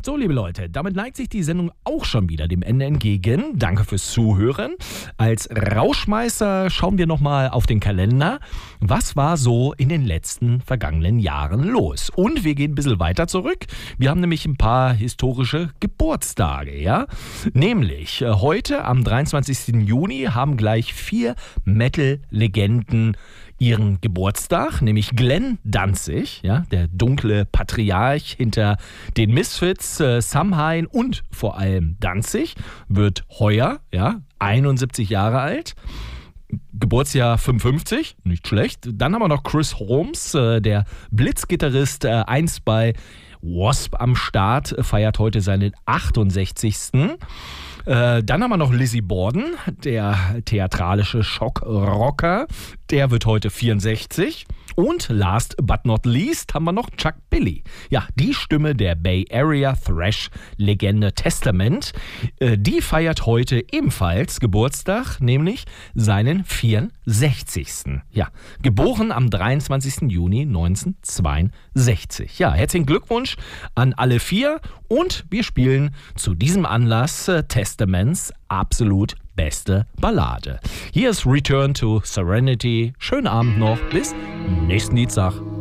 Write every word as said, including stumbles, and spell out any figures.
So, liebe Leute, damit neigt sich die Sendung auch schon wieder dem Ende entgegen. Danke fürs Zuhören. Als Rauschmeißer schauen wir nochmal auf den Kalender. Was war so in den letzten vergangenen Jahren los? Und wir gehen ein bisschen weiter zurück. Wir haben nämlich ein paar historische Geburtstage, ja? Nämlich äh, heute am dreiundzwanzigsten Juni haben gleich vier Metal-Legenden ihren Geburtstag, nämlich Glenn Danzig, ja, der dunkle Patriarch hinter den Misfits, äh, Samhain und vor allem Danzig, wird heuer, ja, einundsiebzig Jahre alt. Geburtsjahr fünfundfünfzig, nicht schlecht. Dann haben wir noch Chris Holmes, äh, der Blitzgitarrist, äh, einst bei Wasp am Start, feiert heute seinen achtundsechzigsten Äh, dann haben wir noch Lizzie Borden, der theatralische Schockrocker. Der wird heute vierundsechzig. Und last but not least haben wir noch Chuck Billy. Ja, die Stimme der Bay Area Thrash-Legende Testament. Äh, die feiert heute ebenfalls Geburtstag, nämlich seinen vierundsechzigsten Ja, geboren am dreiundzwanzigsten Juni neunzehnhundertzweiundsechzig. Ja, herzlichen Glückwunsch an alle vier. Und wir spielen zu diesem Anlass äh, Testaments absolut beste Ballade. Hier ist Return to Serenity. Schönen Abend noch. Bis nächsten Dienstag.